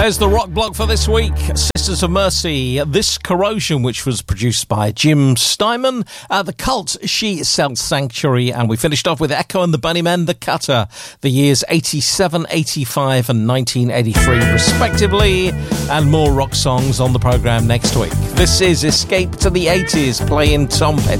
There's the rock block for this week. Sisters of Mercy, This Corrosion, which was produced by Jim Steinman. The Cult, She Sells Sanctuary. And we finished off with Echo and the Bunnymen, The Cutter, the years 87, 85 and 1983 respectively. And more rock songs on the programme next week. This is Escape to the 80s, playing Tom Petty.